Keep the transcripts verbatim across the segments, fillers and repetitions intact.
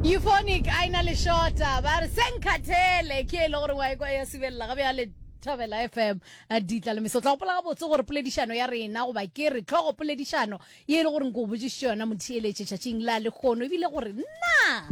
Euphonic aina le shota ba re senkhathele ke le gore wa ikwa ya sibella ga bya le Thabela F M a ditla le mesotla go pola ga botse gore poledišano ya rena go ba ke re tlhogo poledišano ye le gore go botšiša yona motheeletše tšatšing la le gono ebile gore na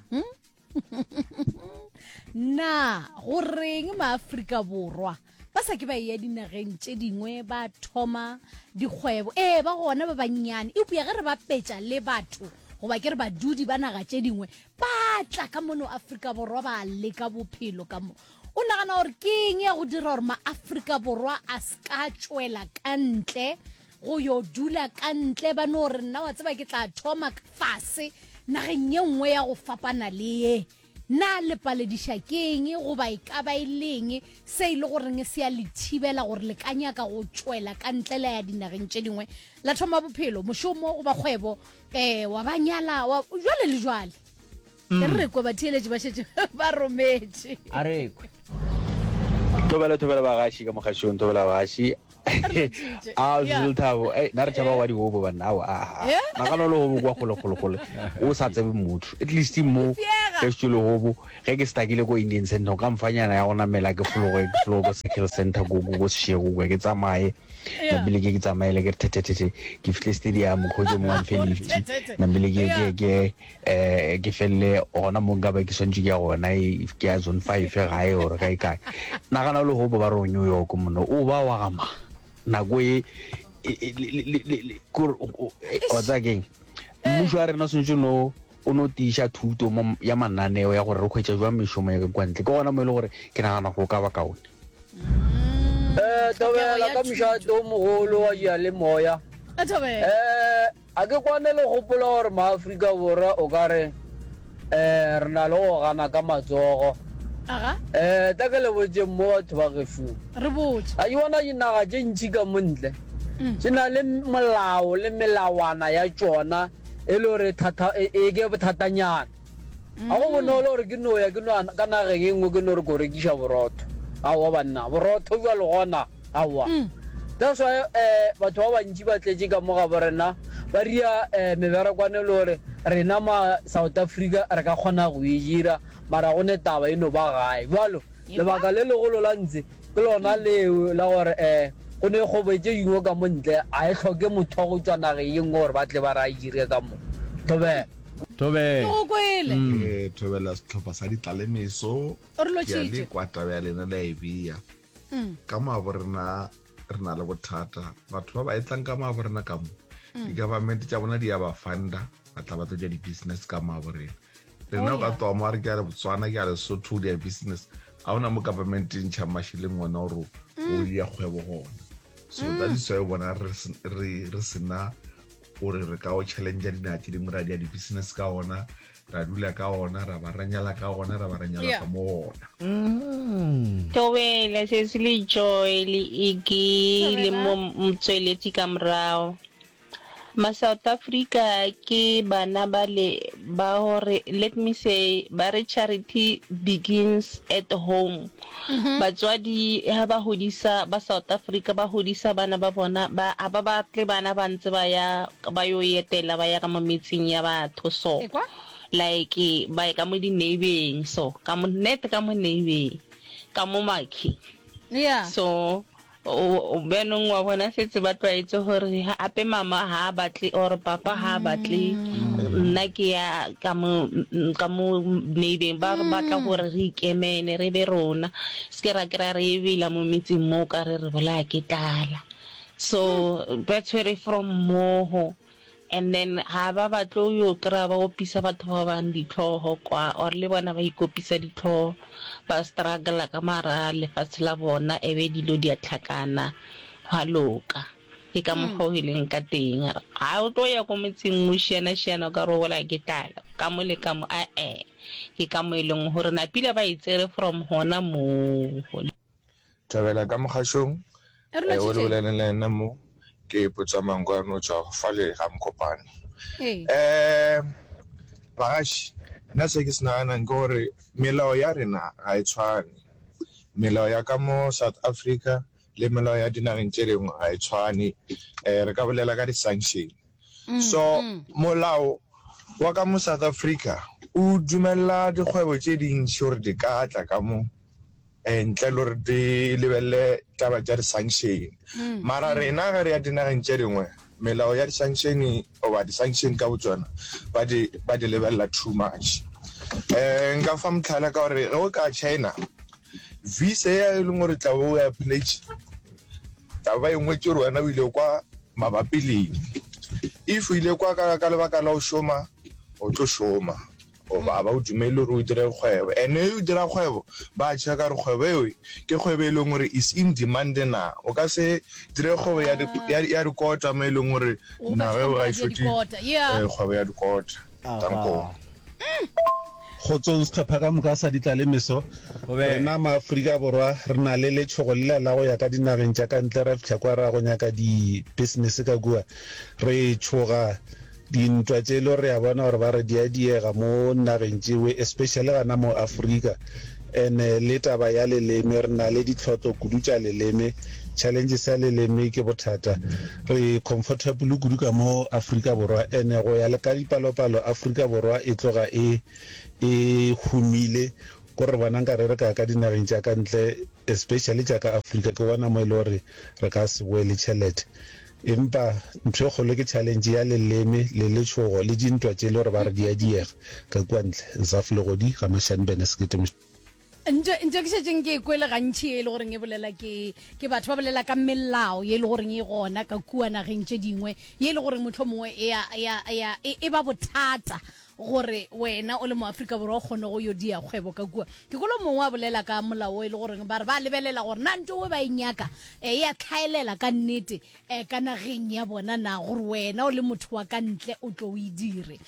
na go reng maAfrika Borwa ba sa ke ba ya dinageng tše dingwe ba thoma dikgwebo eh ba gona ba banyane e bua ge re ba petša le batho go ba ke re badudi ba naga tše dingwe ba tla ka mono Afrika Borwa ba leka bophelo ka mo o nagana gore ke eng ya go dira gore maAfrika Borwa a ska tšwela kantle go yo dula kantle ba no re nna wa tseba ke tla thoma fase nageng ye nngwe ya go fapana le ye na le palediša ke eng go ba e ka ba ileng se ile gore nge se ya le thibela gore le kanya ka go tšwela kantle la ya dinageng tše dingwe la thoma bophelo mošomo go ba kgwebo eh wa banyala wa jwale le jwale re kwa ba theeletše ba šetše ba rometše a re kwe tobela tobela ba gashi ka mogashong tobela ba gashi a zulthabo eh na re tšaba wa di hobo ba nawo a na ka lo hobo kwa kholo kholo kholo o sa tsebe motho at least mo ke tšholo hobo ge ke stakile go Indian Center ka mfanyana ya gona mela ke flogo ke flogo skill center go go go shego ke tsamaye na bile ke tsamaye le ke tetete ke fihle stadium go je mo one fifty na bile ke ke ke eh ke felle ona mo ngaba ke sonje ya gona e ke ya zone five ga e ore ka ikae na kana lo hobo ba ro New York mono o ba wa gama na go e kur o tsageng mmušo a rena sentse no o no tisha thuto ya mananeo ya gore re khwetša jwa meshomo ya kwa ntle ke gona mo ile gore ke nagana go ka ba kaone eh tobela ka mshato mogolo wa ya le moya eh a ke kwane le gopola gore maAfrika Borwa o ka re eh re na le go gana ka matsogo aga eh ta ke le botse mo batho ba ge fu re botse a yona dinaga tše ntši ka montle tsena le molao le melawana ya tsona e le gore thata e ke bothatanyana a go bonolo gore ke no ya ke no ka nageng e nngwe ke no re go rekisha borotho a wa banna borotho jwa le gona a wa that's why eh batho ba bantši ba tletse ka mo ga borena ba ria meberekwane le gore rena ma South Africa re ka kgona go e dira mara go ne taba eno ba gae jalo lebaka le legolo la ntse ke lona leo la gore eh go ne go betse dingwe ka montle a e tlhoke motho go tswa nageng e nngwe gore ba tle ba ra dire ka mo tobe tobe go kwele eh tobela setlhopha sa ditlalemeso ya le kwata ya lena la ebia ka ma borena rena le bothata batho ba ba etlang ka ma borena ka mo di government tša bona di ya ba funda ba tla ba tšea di business ka ma borena rena ka twa mo re ke ya Botswana ke ya Lesotho di business a ona mo government ntšha mashileng ngwana o o ya kgwebo gona so that is why bona re re sena gore re ka o challenge dina tše dingwe ra di business ka ona ra dula ka ona ra ba ranyala ka ona ra ba ranyala ka mo ona tobela se se le joy le igi le mo mtsweletsi ka morao ma South Africa ke bana ba le ba hore let me say ba re charity begins at home batswadi ha ba hodisa ba South Africa ba hodisa bana ba bona ba aba ba tle bana ba ntse ba ya ba yo yetela ba ya ka mo metsing ya batho so like ba ka mo di neighboring so ka mo net ka mo neighboring ka mo maki yeah so o benong wa bona setse ba twaetse gore ape mama ha batle or papa ha batle nna ke ya ka mo ka mo neighboring ba batla gore re ikemene re be rona se ra kra re ebila mo metsing mo ka re re bola ke tlala so that's where from moho and then ha ba batlo yo kra ba opisa batho ba bang ditlhogo kwa or le bona ba ikopisa ditlhogo ba struggle ka mara le fatsela bona ebe dilo di atlhakana haloka ke ka mo hileng ka teng ha o to ya go metsing mo shiana shiana ka ro bola ke tala ka mo le ka mo a e ke ka mo ileng hore na pila ba itsere from hona mo tabela ka mogashong e o le bolelele nna mo ke potsa mangwana tsa fale ga mkopane eh bash na se ke sna na ngore melao ya rena ga e tshwane melao ya ka mo South Africa le melao ya dinageng tše dingwe ga e tshwane eh re ka bolela ka di sanction so molao wa ka mo South Africa o dumella dikgwebo tse dintsi gore di ka tla ka mo ntle le gore di lebelele taba tsa di-sanction mara rena ga re ya dinageng tse dingwe melao ya di-sanction oba di-sanction ka botsona ba di lebelela too much um nka fa motlhala ka gore ge o ka China visa ya e leng gore tla bo ya pledge taba e nngwe ke gore wena o ile kwa mabapi le if o ile kwa ka lebaka la o shoma o tlo shoma o ba ba o dumele gore o dire kgwebo ene o dira kgwebo ba tšha ka re kgwebo eo ke kgwebo e leng gore is in demand na o ka se dire kgwebo ya dikota mo e leng gore naga eo ga e fete kgwebo ya dikota tanko go tsong setlhopha ka moka sa ditlalemeso rena maaforika borwa re na le letshogo le la go ya ka dinageng tša ka ntle ra fitlha kwa ra go nyaka di-business ka kua re tshoga dintwa tše le re a bona gore ba re di a diega mo nageng tšewe especially gana mo Afrika ene le taba ya leleme re na le ditlhotlo kudu tša leleme challenges ya leleme ke bothata re comfortable kudu ka mo Afrika borwa ene go ya le ka dipalopalo Afrika borwa e tloga e e humile gore bona nka re re ka ka dinageng tša ka ntle especially tša ka Afrika ke bona mo e le gore re ka se boele tšhelete empa ntho e kgolo ke challenge ya leleme le letshogo le dintwa tše le gore ba re di a diega ka kua ntle Nzaf Legodi ga Mashane Benesekete nje nje ke setseng ke kwele gantši e le goreng e bolela ke ke batho ba bolela ka melao ye le goreng e gona ka kua nageng tše dingwe ye le goreng motho mongwe e ya ya e ba bothata gore wena o le mo Afrika borwa o kgone go yo dia kgwebo ka kua ke kolo mongwe a bolela ka molao e le gore ba re ba lebelela gore na ntho we ba inyaka e ya tlhaelela ka nnete e ka nageng ya bona na gore wena o le motho wa ka ntle o tlo o idire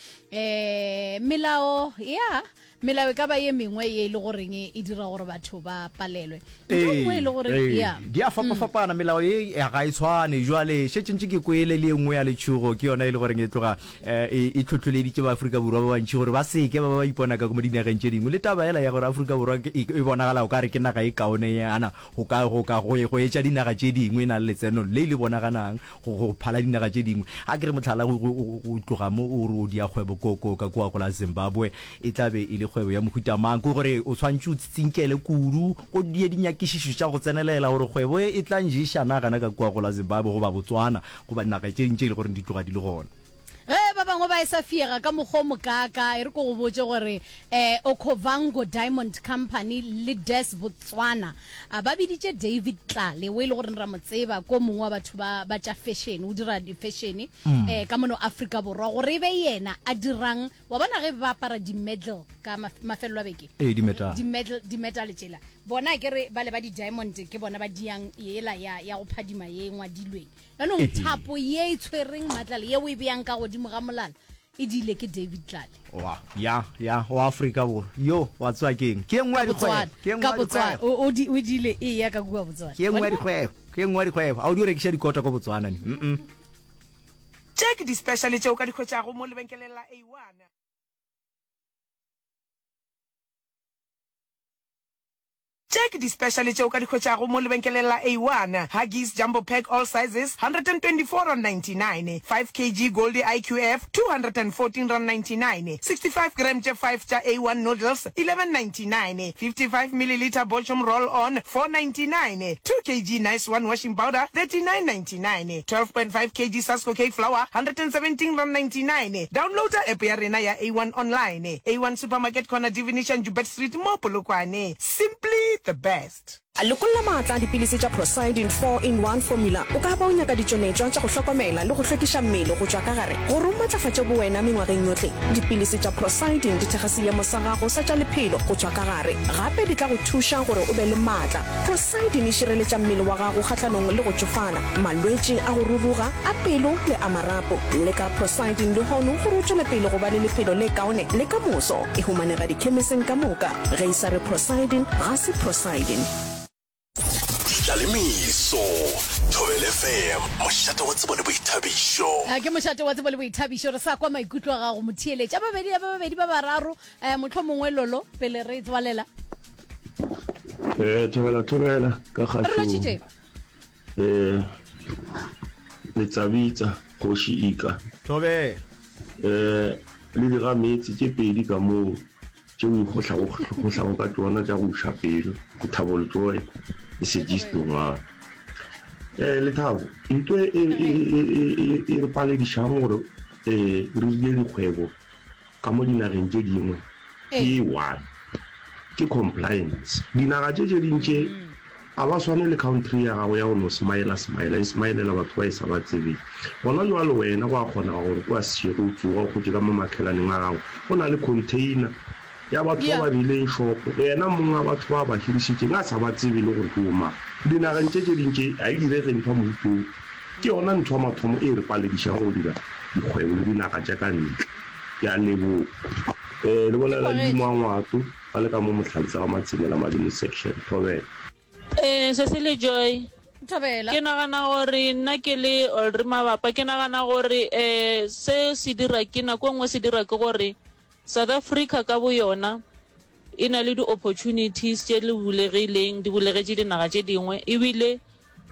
eh melao ya melao ka ba ye mengwe ye le goreng e dira gore batho ba palelwe ntwe le gore ya di a fapa fapana melao e ga e tshwane jwale shetse ke kwele le nngwe ya letshugo ke yona e le goreng e tloga e tlhotlholeditse ba Afrika borwa ba bantši gore ba seke ba ba ipona ka mo dinageng tše dingwe le taba ela ya gore Afrika borwa e bonagala o ka re ke naga e kaone yana go ka go ka go etša dinaga tše dingwe na le letseno le le bonaganang go phala dinaga tše dingwe a ke re motlhala go tloga mo o re o dia kgwebo koko ka kwa go la Zimbabwe e tlabe e le kgwebo ya mohuta mang go gore o tshwantse o tsinkele kudu go die dinyakišišo tša go tsenelela gore kgwebo e tla njišana gana ka kwa go la Zimbabwe go ba Botswana go ba dinaga tše dintše le gore di tloga di le gona eh ba bangwe ba isa fiega ka moggo mokaka e re go go botse gore eh Okovango Diamond Company le Des Botswana a ba biditse David Tlale we le gore ra motseba ko mongwe wa batho ba ba tša fashion o dira di fashion eh ka mono Afrika borwa gore be yena a dirang wa bona ge ba apara di medal ka mafelo a beke eh di medal di medal di medal tsela bona ke re ba le ba di diamond ke bona ba diang yela ya ya go phadima ye ngwadilweng lanong thapo ye tshwereng matlale ye o e beang ka godimo ga molala e dile ke David Tlale wa ya ya wa Afrika borwa yo wa tswa keng ke engwe di kgwebo ke engwe di kgwebo o di o dile e ya ka bua Botswana ke engwe di kgwebo ke engwe di kgwebo a o di rekisha dikota go Botswana ni mm check di special tšeo ka dikgwetša go mo lebenkeleng la A one check di special tšeo ka dikgwetša go mo lebenkeleng la A one Huggies Jumbo Pack all sizes one hundred twenty-four rand ninety-nine five kilograms Goldie I Q F two hundred fourteen rand ninety-nine sixty-five gram J five cha A one noodles eleven ninety-nine fifty-five milliliter Bolchum roll on four ninety-nine two kilograms Nice One washing powder thirty-nine ninety-nine twelve point five kilograms Sasco cake flour one hundred seventeen rand ninety-nine download the app ya rena ya A one online A one supermarket corner Divination Jubet Street mo Polokwane simply the best. a lekolla maatla dipilisi tša Prosidin four in one formula o ka ba o nyaka ditšonetšwa tša go hlokomela le go hlwekiša mmele go tšwa ka gare gore o matlafatše bowena mengwageng yohle dipilisi tša Prosidin di thekga seemo sa gago sa tša lephelo go tšwa ka gare gape di tla go thuša gore o be le maatla Prosidin e šireletša mmele wa gago kgahlanong le go tšofala malwetši a go ruruga a pelo le a marapo le ka Prosidin le hono gore o tšwele pele go ba le lephelo le kaone le ka moso e humanega dikhemiseng ka moka ge e sa re Prosidin ga se Prosidin Ditlaleimiso Thobela F M mošate wa tsebo le boithabišo a ke mošate wa tsebo le boithabišo re sa kwa maikutlo ga go motheeletša ba babedi ba babedi ba bararo eh motlho mongwe lolo pele re tswalela eh Thobela Thobela ka kgahlong eh le tsabitsa go shiika Thobe eh le dira metsi tse pedi ka moo tšeo go tlhago ka tsona tša go uša pelo go Thabo Joy le Segisto ngwana um Lethabo ntho e re paledišang gore um re rile dikgwebo ka mo dinageng tše dingwe ke one ke compliance dinaga tše tše dintše a ba swane le country ya gago ya go no smile smile e smilela batho ba e sa ba tsebeng gona jwale wena go a kgona gore ko a sie go tsoga go tse ka mo makgelaneng a gago go na le container ya batho ba ba bileng shopo yena mongwe a batho ba ba hirisitseng a sa ba tsebe le gore ke oma dinageng tše tše dintše a e direge ntho moutong ke yona ntho ya mathomo e re paledišang go dira dikgwebo le dinaga tša ka ntle ya lebo um le bolela ledimo a ngwato ba le ka mo motlhalisa ga matshimela madimo section Thobela. Eh Cecily Joy Thobela ke nagana gore nna ke le Olri Mabapa ke nagana gore eh se se dira ke nako nngwe se dira ke gore South Africa ka bo yona e na le di-opportunities tse le bulegileng di bulegetse dinaga tse dingwe ebile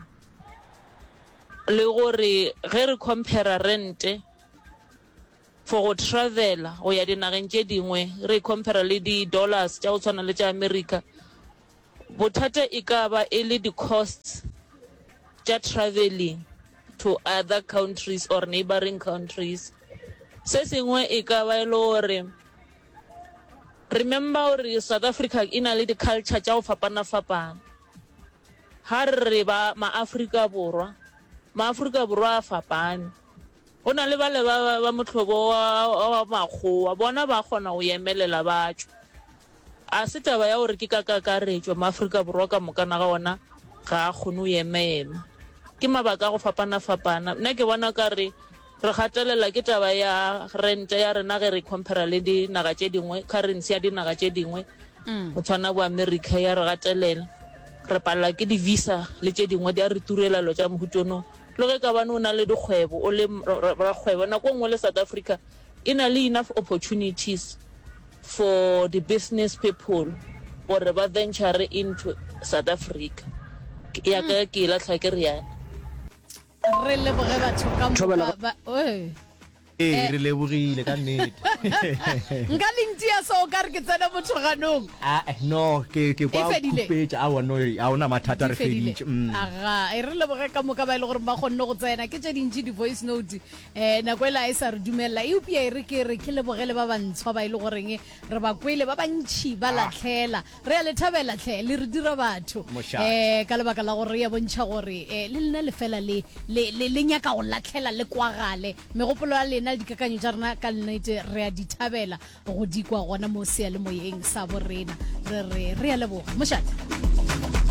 le gore ge re compare rente for go travela go ya dinageng tse dingwe re compare le di-dollars tša go tshwana le tša America bothata e ka ba e le di-costs tša traveling to other countries or neighboring countries se sengwe e ka ba e le gore remember gore South Africa e na le di-culture tša go fapana-fapana ha re ba ma-Afrika Borwa ma-Afrika Borwa a fapane go na le bale ba motlhobo wa makgowa bona ba kgona go emelela batho a se taba ya gore ke ka kakaretšo ma-Afrika Borwa ka mokana ga ona ga a kgone go ema-ema ke mabaka a go fapana-fapana nna ke bona ka re re gatelela ke taba ya rente ya rena ge re compara le dinaga tše dingwe currency ya dinaga tše dingwe go tshwana bo America ya re gatelela re palela ke di-visa le tše dingwe di a re turelelo tša mohutono le ge ka bane o na le dikgwebo o le rakgwebo nako nngwe le South Africa e na le enough opportunities for the business people gore ba venture into South Africa ya ka ke latlha ke riana re leboge batho ka mo oi eh re lebogile ka nnete nka lentia so ka re ke tsena mothoganong ah no ke ke kwa kupetsa a wona a ona mathata re feditse aga e re leboge ka mo ka ba ile gore ba gonne go tsena ke tše dintši di voice note eh na kwela e sa re dumella e upia e re ke re ke lebogele ba bantshwa ba ile goreng re ba kwele ba bantši ba latlhela re a le thabela tlhe le re dira batho eh ka lebaka la gore ya bontšha gore eh le lena le fela le le nyaka go latlhela le kwagale megopolo ya lena dikakanyo tša rena ka nnete re a dithabela go dikwa gona mo sealemoyeng sa borena re re re a leboga mošate